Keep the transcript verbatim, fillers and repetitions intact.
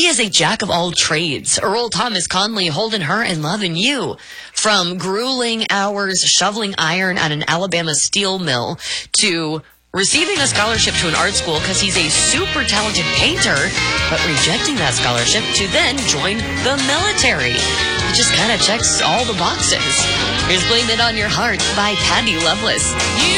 is a jack of all trades. Earl Thomas Conley holding her and loving you. From grueling hours shoveling iron at an Alabama steel mill to receiving a scholarship to an art school because he's a super talented painter, but rejecting that scholarship to then join the military. It just kind of checks all the boxes. Here's Blame It On Your Heart by Patty Loveless. You